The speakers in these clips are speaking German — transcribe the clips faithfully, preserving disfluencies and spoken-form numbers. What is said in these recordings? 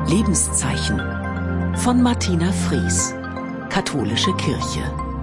Lebenszeichen von Martina Fries, Katholische Kirche.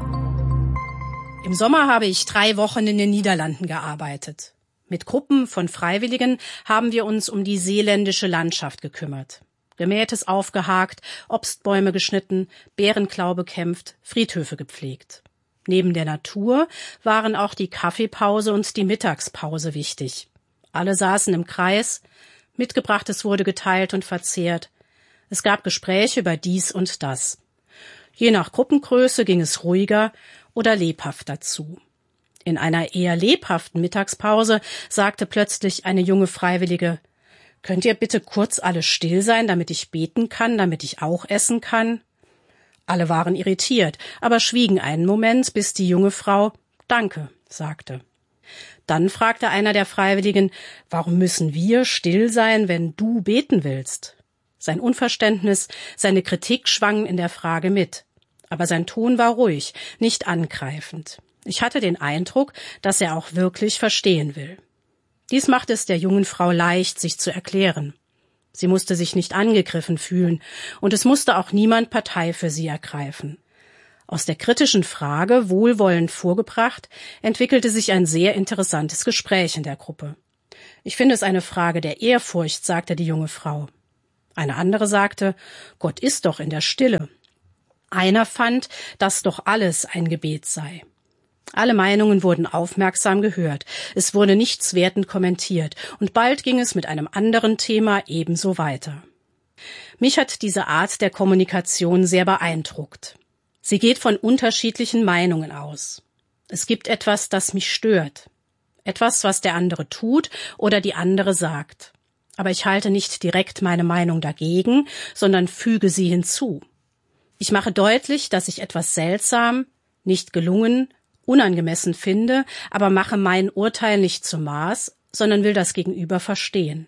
Im Sommer habe ich drei Wochen in den Niederlanden gearbeitet. Mit Gruppen von Freiwilligen haben wir uns um die seeländische Landschaft gekümmert. Gemähtes aufgehakt, Obstbäume geschnitten, Bärenklau bekämpft, Friedhöfe gepflegt. Neben der Natur waren auch die Kaffeepause und die Mittagspause wichtig. Alle saßen im Kreis, Mitgebrachtes wurde geteilt und verzehrt. Es gab Gespräche über dies und das. Je nach Gruppengröße ging es ruhiger oder lebhafter zu. In einer eher lebhaften Mittagspause sagte plötzlich eine junge Freiwillige: »Könnt ihr bitte kurz alle still sein, damit ich beten kann, damit ich auch essen kann?« Alle waren irritiert, aber schwiegen einen Moment, bis die junge Frau »Danke« sagte. Dann fragte einer der Freiwilligen: »Warum müssen wir still sein, wenn du beten willst?« Sein Unverständnis, seine Kritik schwangen in der Frage mit. Aber sein Ton war ruhig, nicht angreifend. Ich hatte den Eindruck, dass er auch wirklich verstehen will. Dies machte es der jungen Frau leicht, sich zu erklären. Sie musste sich nicht angegriffen fühlen, und es musste auch niemand Partei für sie ergreifen. Aus der kritischen Frage, wohlwollend vorgebracht, entwickelte sich ein sehr interessantes Gespräch in der Gruppe. »Ich finde es eine Frage der Ehrfurcht«, sagte die junge Frau. Eine andere sagte: »Gott ist doch in der Stille.« Einer fand, dass doch alles ein Gebet sei. Alle Meinungen wurden aufmerksam gehört, es wurde nichts wertend kommentiert, und bald ging es mit einem anderen Thema ebenso weiter. Mich hat diese Art der Kommunikation sehr beeindruckt. Sie geht von unterschiedlichen Meinungen aus. Es gibt etwas, das mich stört. Etwas, was der andere tut oder die andere sagt. Aber ich halte nicht direkt meine Meinung dagegen, sondern füge sie hinzu. Ich mache deutlich, dass ich etwas seltsam, nicht gelungen, unangemessen finde, aber mache mein Urteil nicht zum Maß, sondern will das Gegenüber verstehen.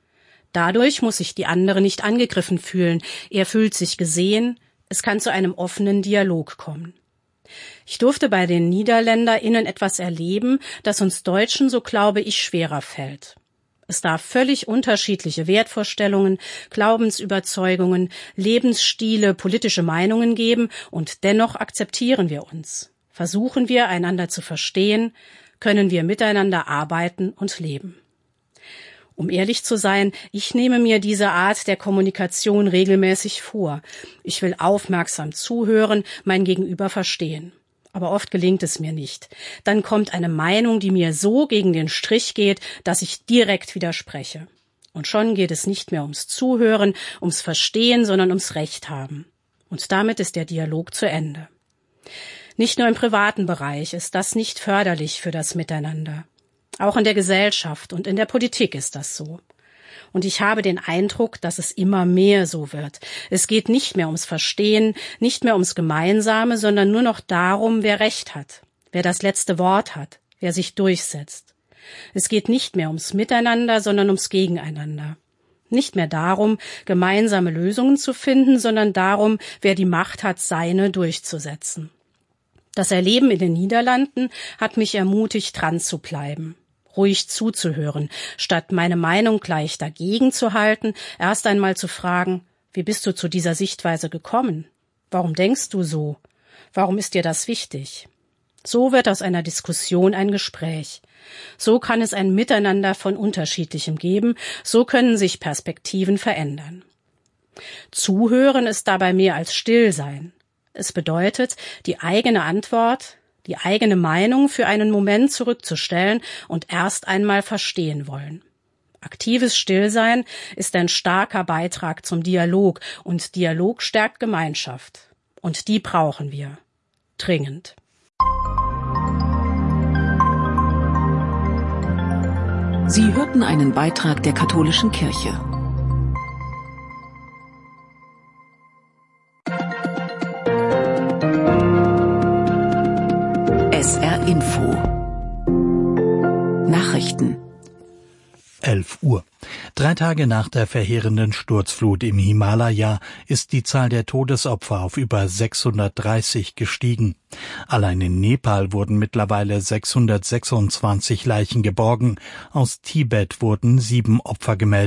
Dadurch muss sich die andere nicht angegriffen fühlen, er fühlt sich gesehen, es kann zu einem offenen Dialog kommen. Ich durfte bei den NiederländerInnen etwas erleben, das uns Deutschen, so glaube ich, schwerer fällt. Es darf völlig unterschiedliche Wertvorstellungen, Glaubensüberzeugungen, Lebensstile, politische Meinungen geben, und dennoch akzeptieren wir uns. Versuchen wir, einander zu verstehen, können wir miteinander arbeiten und leben. Um ehrlich zu sein, ich nehme mir diese Art der Kommunikation regelmäßig vor. Ich will aufmerksam zuhören, mein Gegenüber verstehen. Aber oft gelingt es mir nicht. Dann kommt eine Meinung, die mir so gegen den Strich geht, dass ich direkt widerspreche. Und schon geht es nicht mehr ums Zuhören, ums Verstehen, sondern ums Recht haben. Und damit ist der Dialog zu Ende. Nicht nur im privaten Bereich ist das nicht förderlich für das Miteinander. Auch in der Gesellschaft und in der Politik ist das so. Und ich habe den Eindruck, dass es immer mehr so wird. Es geht nicht mehr ums Verstehen, nicht mehr ums Gemeinsame, sondern nur noch darum, wer Recht hat, wer das letzte Wort hat, wer sich durchsetzt. Es geht nicht mehr ums Miteinander, sondern ums Gegeneinander. Nicht mehr darum, gemeinsame Lösungen zu finden, sondern darum, wer die Macht hat, seine durchzusetzen. Das Erleben in den Niederlanden hat mich ermutigt, dran zu bleiben, ruhig zuzuhören, statt meine Meinung gleich dagegen zu halten, erst einmal zu fragen: Wie bist du zu dieser Sichtweise gekommen? Warum denkst du so? Warum ist dir das wichtig? So wird aus einer Diskussion ein Gespräch. So kann es ein Miteinander von Unterschiedlichem geben, so können sich Perspektiven verändern. Zuhören ist dabei mehr als Stillsein. Es bedeutet, die eigene Antwort, die eigene Meinung für einen Moment zurückzustellen und erst einmal verstehen wollen. Aktives Stillsein ist ein starker Beitrag zum Dialog, und Dialog stärkt Gemeinschaft. Und die brauchen wir. Dringend. Sie hörten einen Beitrag der Katholischen Kirche. S R Info Nachrichten. elf Uhr. Drei Tage nach der verheerenden Sturzflut im Himalaya ist die Zahl der Todesopfer auf über sechshundertdreißig gestiegen. Allein in Nepal wurden mittlerweile sechshundertsechsundzwanzig Leichen geborgen. Aus Tibet wurden sieben Opfer gemeldet.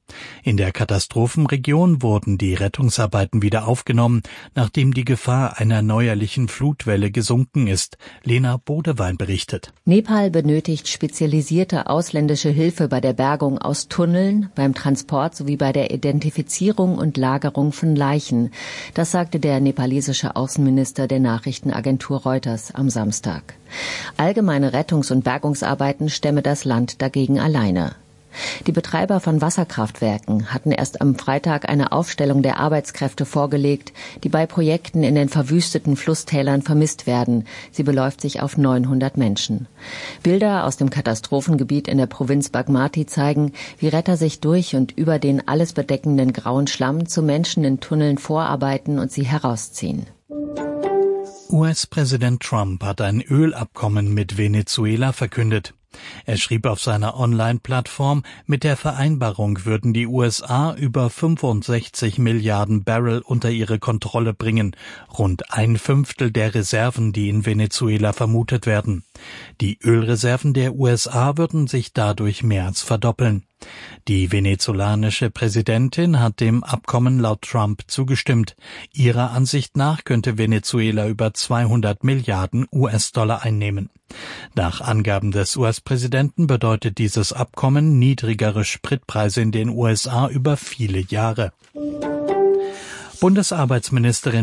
In der Katastrophenregion wurden die Rettungsarbeiten wieder aufgenommen, nachdem die Gefahr einer neuerlichen Flutwelle gesunken ist. Lena Bodewein berichtet. Nepal benötigt spezialisierte ausländische Hilfe bei der Bergung aus Tunneln, beim Transport sowie bei der Identifizierung und Lagerung von Leichen. Das sagte der nepalesische Außenminister der Nachrichtenagentur Reuters am Samstag. Allgemeine Rettungs- und Bergungsarbeiten stemme das Land dagegen alleine. Die Betreiber von Wasserkraftwerken hatten erst am Freitag eine Aufstellung der Arbeitskräfte vorgelegt, die bei Projekten in den verwüsteten Flusstälern vermisst werden. Sie beläuft sich auf neunhundert Menschen. Bilder aus dem Katastrophengebiet in der Provinz Bagmati zeigen, wie Retter sich durch und über den alles bedeckenden grauen Schlamm zu Menschen in Tunneln vorarbeiten und sie herausziehen. U S-Präsident Trump hat ein Ölabkommen mit Venezuela verkündet. Er schrieb auf seiner Online-Plattform, mit der Vereinbarung würden die U S A über fünfundsechzig Milliarden Barrel unter ihre Kontrolle bringen, rund ein Fünftel der Reserven, die in Venezuela vermutet werden. Die Ölreserven der U S A würden sich dadurch mehr als verdoppeln. Die venezolanische Präsidentin hat dem Abkommen laut Trump zugestimmt. Ihrer Ansicht nach könnte Venezuela über zweihundert Milliarden U S-Dollar einnehmen. Nach Angaben des U S-Präsidenten bedeutet dieses Abkommen niedrigere Spritpreise in den U S A über viele Jahre. Bundesarbeitsministerin